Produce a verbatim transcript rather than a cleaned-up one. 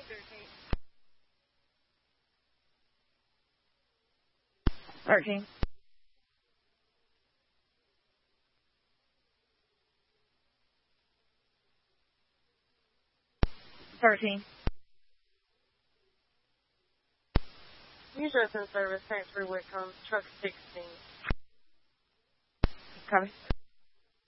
Thirteen. Thirteen. User open service, thanks for Whitcomb, truck sixteen. Copy.